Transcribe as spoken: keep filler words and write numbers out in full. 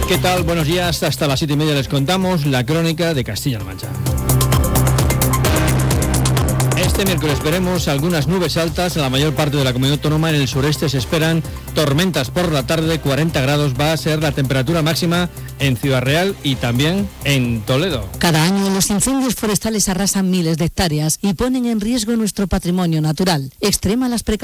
¿Qué tal? Buenos días. Hasta las siete y media les contamos la crónica de Castilla-La Mancha. Este miércoles veremos algunas nubes altas en la mayor parte de la comunidad autónoma. En el sureste se esperan tormentas por la tarde. cuarenta grados va a ser la temperatura máxima en Ciudad Real y también en Toledo. Cada año los incendios forestales arrasan miles de hectáreas y ponen en riesgo nuestro patrimonio natural. Extrema las precauciones.